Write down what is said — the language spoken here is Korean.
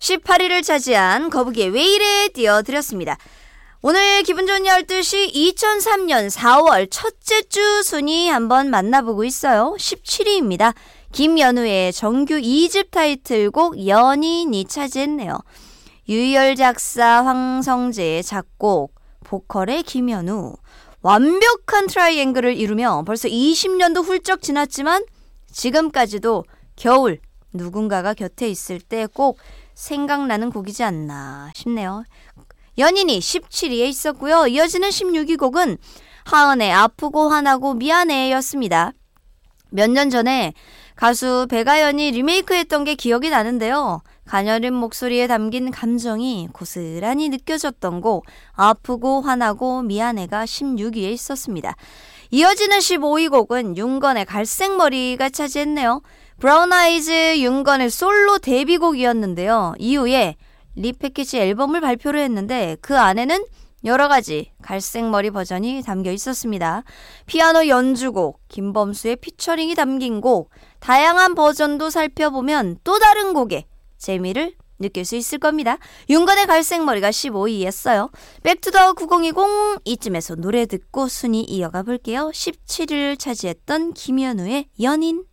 18위를 차지한 거북이의 왜 이래 띄워드렸습니다. 오늘 기분 좋은 12시 2003년 4월 첫째 주 순위 한번 만나보고 있어요. 17위입니다. 김연우의 정규 2집 타이틀곡 연인이 차지했네요. 유희열 작사, 황성재 작곡, 보컬의 김연우. 완벽한 트라이앵글을 이루며 벌써 20년도 훌쩍 지났지만 지금까지도 겨울 누군가가 곁에 있을 때 꼭 생각나는 곡이지 않나 싶네요. 연인이 17위에 있었고요. 이어지는 16위 곡은 하은의 아프고 화나고 미안해 였습니다. 몇 년 전에 가수 백아연이 리메이크했던 게 기억이 나는데요. 가녀린 목소리에 담긴 감정이 고스란히 느껴졌던 곡 아프고 화나고 미안해가 16위에 있었습니다. 이어지는 15위 곡은 윤건의 갈색머리가 차지했네요. 브라운 아이즈 윤건의 솔로 데뷔곡이었는데요. 이후에 리패키지 앨범을 발표를 했는데 그 안에는 여러 가지 갈색머리 버전이 담겨 있었습니다. 피아노 연주곡, 김범수의 피처링이 담긴 곡, 다양한 버전도 살펴보면 또 다른 곡의 재미를 느낄 수 있을 겁니다. 윤건의 갈색머리가 15위였어요. 백투더 9020 이쯤에서 노래 듣고 순위 이어가 볼게요. 17위를 차지했던 김연우의 연인.